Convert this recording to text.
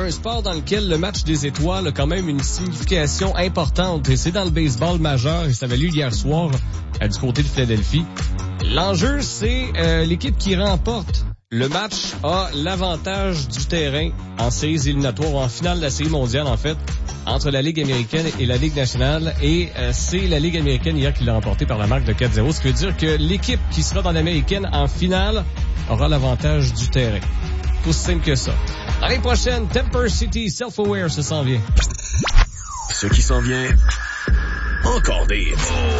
un sport dans lequel le match des étoiles a quand même une signification importante. Et c'est dans le baseball majeur et ça avait lieu hier soir du côté de Philadelphie. L'enjeu, c'est l'équipe qui remporte le match a l'avantage du terrain en séries éliminatoires ou en finale de la série mondiale, en fait, entre la Ligue américaine et la Ligue nationale. Et c'est la Ligue américaine hier qui l'a remporté par la marque de 4-0. Ce qui veut dire que l'équipe qui sera dans l'américaine en finale aura l'avantage du terrain. Tout aussi simple que ça. L'année prochaine, Temper City Self-Aware, ça s'en vient. Ce qui s'en vient, encore des